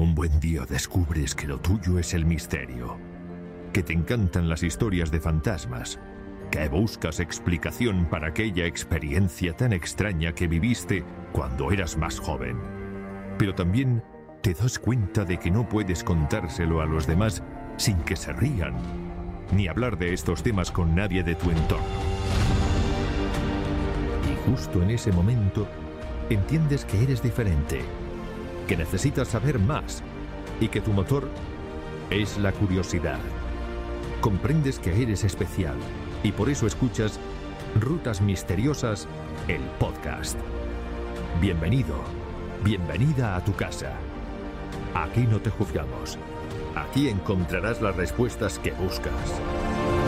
Un buen día descubres que lo tuyo es el misterio, que te encantan las historias de fantasmas, que buscas explicación para aquella experiencia tan extraña que viviste cuando eras más joven. Pero también te das cuenta de que no puedes contárselo a los demás sin que se rían, ni hablar de estos temas con nadie de tu entorno. Y justo en ese momento entiendes que eres diferente, que necesitas saber más y que tu motor es la curiosidad. Comprendes que eres especial y por eso escuchas Rutas Misteriosas, el podcast. Bienvenido, bienvenida a tu casa. Aquí no te juzgamos. Aquí encontrarás las respuestas que buscas.